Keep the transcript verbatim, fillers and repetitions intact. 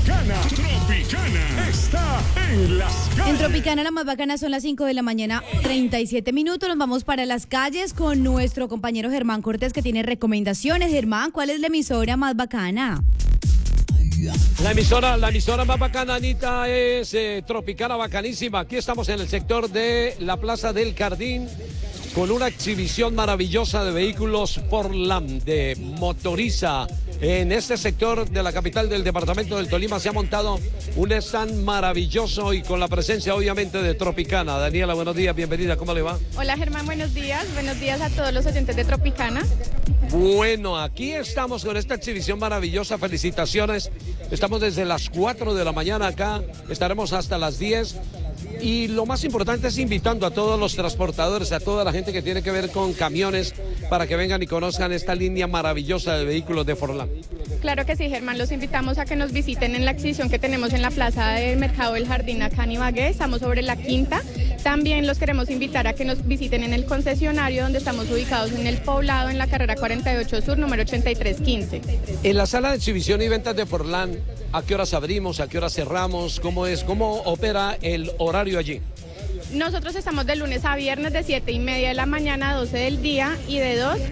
Tropicana, Tropicana está en las calles. En Tropicana la más bacana son las cinco de la mañana, treinta y siete minutos. Nos vamos para las calles con nuestro compañero Germán Cortés, que tiene recomendaciones. Germán, ¿cuál es la emisora más bacana? La emisora, la emisora más bacana, Anita, es eh, Tropicana Bacanísima. Aquí estamos en el sector de la Plaza del Jardín con una exhibición maravillosa de vehículos Forlam, de Motoriza. En este sector de la capital del departamento del Tolima se ha montado un stand maravilloso y con la presencia obviamente de Tropicana. Daniela, buenos días, bienvenida, ¿cómo le va? Hola Germán, buenos días, buenos días a todos los oyentes de Tropicana. Bueno, aquí estamos con esta exhibición maravillosa, felicitaciones. Estamos desde las cuatro de la mañana acá, estaremos hasta las diez. Y lo más importante es invitando a todos los transportadores, a toda la gente que tiene que ver con camiones, para que vengan y conozcan esta línea maravillosa de vehículos de Forlam. Claro que sí, Germán, los invitamos a que nos visiten en la exhibición que tenemos en la Plaza del Mercado del Jardín acá en Ibagué, estamos sobre la Quinta. También los queremos invitar a que nos visiten en el concesionario donde estamos ubicados en el Poblado, en la carrera cuarenta y ocho Sur, número ochenta y tres quince. En la sala de exhibición y ventas de Forlam, ¿a qué horas abrimos? ¿A qué horas cerramos? ¿Cómo es? ¿Cómo opera el horario allí? Nosotros estamos de lunes a viernes de siete y media de la mañana a doce del día y de dos